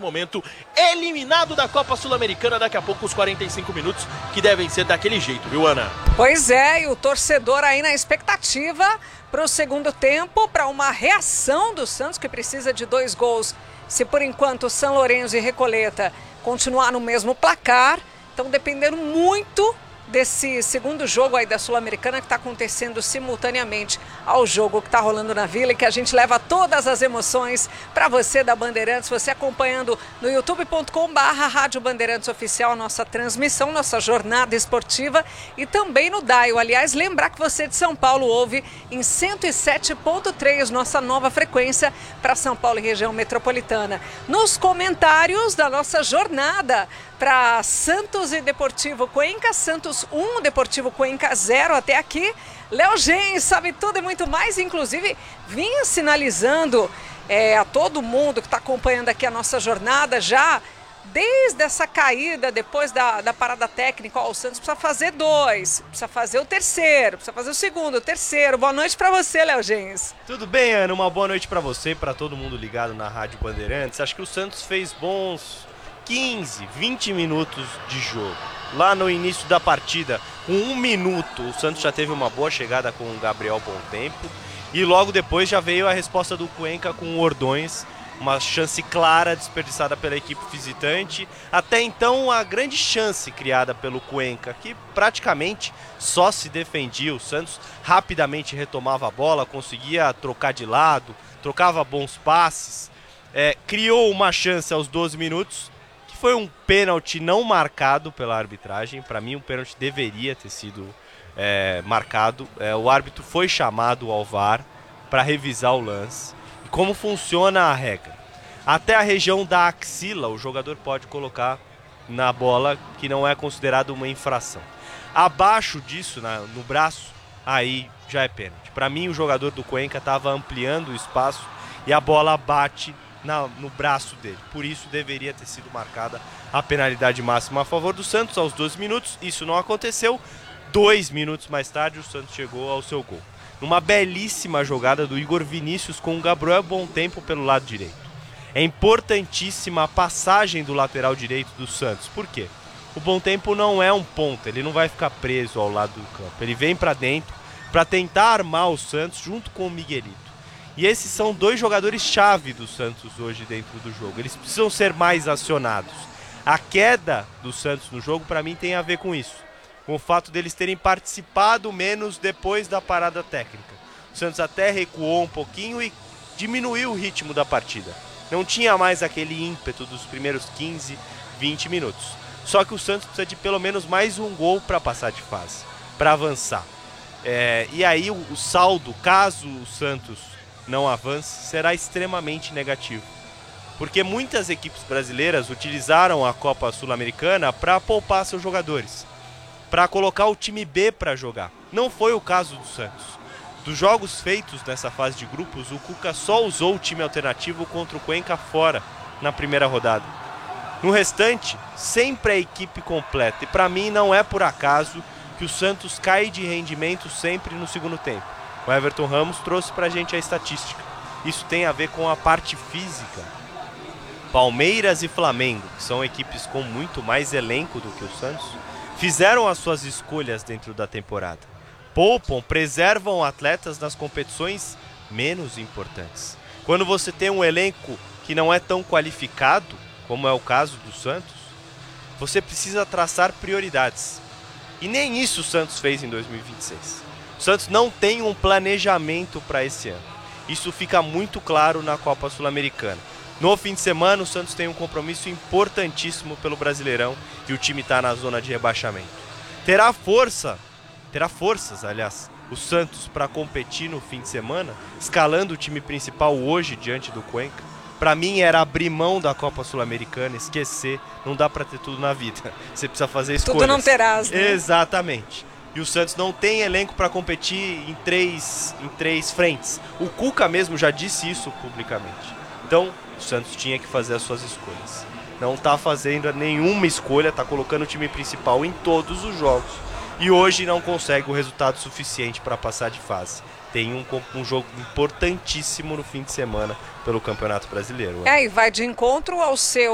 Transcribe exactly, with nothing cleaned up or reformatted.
momento eliminado da Copa Sul-Americana. Daqui a pouco os quarenta e cinco minutos que devem ser daquele jeito, viu, Ana? Pois é, e o torcedor aí na expectativa para o segundo tempo, para uma reação do Santos, que precisa de dois gols. Se por enquanto São Lourenço e Recoleta continuar no mesmo placar, estão dependendo muito desse segundo jogo aí da Sul-Americana, que está acontecendo simultaneamente ao jogo que está rolando na Vila, e que a gente leva todas as emoções para você da Bandeirantes, você acompanhando no youtube ponto com barra Rádio Bandeirantes Oficial, nossa transmissão, nossa jornada esportiva, e também no Dial. Aliás, lembrar que você de São Paulo ouve em cento e sete ponto três, nossa nova frequência para São Paulo e região metropolitana. Nos comentários da nossa jornada para Santos e Deportivo Cuenca, Santos um, Deportivo Cuenca zero até aqui. Léo Gens sabe tudo e muito mais, inclusive vinha sinalizando é, a todo mundo que está acompanhando aqui a nossa jornada já, desde essa caída, depois da, da parada técnica. Ó, o Santos precisa fazer dois, precisa fazer o terceiro, precisa fazer o segundo, o terceiro. Boa noite para você, Léo Gens. Tudo bem, Ana? Uma boa noite para você e para todo mundo ligado na Rádio Bandeirantes. Acho que o Santos fez bons quinze, vinte minutos de jogo. Lá no início da partida, com um minuto, o Santos já teve uma boa chegada com o Gabriel Bontempo. E logo depois já veio a resposta do Cuenca com o Ordões. Uma chance clara desperdiçada pela equipe visitante. Até então, a grande chance criada pelo Cuenca, que praticamente só se defendia. O Santos rapidamente retomava a bola, conseguia trocar de lado, trocava bons passes. É, criou uma chance aos doze minutos, que foi um pênalti não marcado pela arbitragem. Para mim, um pênalti deveria ter sido é, marcado. É, o árbitro foi chamado ao V A R para revisar o lance. E como funciona a regra? Até a região da axila, o jogador pode colocar na bola, que não é considerado uma infração. Abaixo disso, na, no braço, aí já é pênalti. Para mim, o jogador do Cuenca estava ampliando o espaço e a bola bate Na, no braço dele. Por isso deveria ter sido marcada a penalidade máxima a favor do Santos aos doze minutos. Isso não aconteceu. Dois minutos mais tarde o Santos chegou ao seu gol. Numa belíssima jogada do Igor Vinícius com o Gabriel Bontempo pelo lado direito. É importantíssima a passagem do lateral direito do Santos. Por quê? O Bontempo não é um ponta, ele não vai ficar preso ao lado do campo. Ele vem para dentro para tentar armar o Santos junto com o Miguelito. E esses são dois jogadores-chave do Santos hoje dentro do jogo. Eles precisam ser mais acionados. A queda do Santos no jogo, para mim, tem a ver com isso. Com o fato deles terem participado menos depois da parada técnica. O Santos até recuou um pouquinho e diminuiu o ritmo da partida. Não tinha mais aquele ímpeto dos primeiros quinze, vinte minutos. Só que o Santos precisa de pelo menos mais um gol para passar de fase, para avançar. É, e aí o, o saldo, caso o Santos não avance, será extremamente negativo. Porque muitas equipes brasileiras utilizaram a Copa Sul-Americana para poupar seus jogadores, para colocar o time B para jogar. Não foi o caso do Santos. Dos jogos feitos nessa fase de grupos, o Cuca só usou o time alternativo contra o Cuenca fora, na primeira rodada. No restante, sempre a equipe completa. E para mim não é por acaso que o Santos cai de rendimento sempre no segundo tempo. O Everton Ramos trouxe pra gente a estatística. Isso tem a ver com a parte física. Palmeiras e Flamengo, que são equipes com muito mais elenco do que o Santos, fizeram as suas escolhas dentro da temporada. Poupam, preservam atletas nas competições menos importantes. Quando você tem um elenco que não é tão qualificado, como é o caso do Santos, você precisa traçar prioridades. E nem isso o Santos fez em dois mil e vinte e seis. O Santos não tem um planejamento para esse ano. Isso fica muito claro na Copa Sul-Americana. No fim de semana, o Santos tem um compromisso importantíssimo pelo Brasileirão e o time está na zona de rebaixamento. Terá força, terá forças, aliás, o Santos para competir no fim de semana, escalando o time principal hoje diante do Cuenca. Para mim era abrir mão da Copa Sul-Americana, esquecer, não dá para ter tudo na vida. Você precisa fazer escolhas. Tudo não terás, né? Exatamente. E o Santos não tem elenco para competir em três, em três frentes. O Cuca mesmo já disse isso publicamente. Então, o Santos tinha que fazer as suas escolhas. Não está fazendo nenhuma escolha, está colocando o time principal em todos os jogos. E hoje não consegue o resultado suficiente para passar de fase. Tem um, um jogo importantíssimo no fim de semana pelo Campeonato Brasileiro. É, e vai de encontro ao seu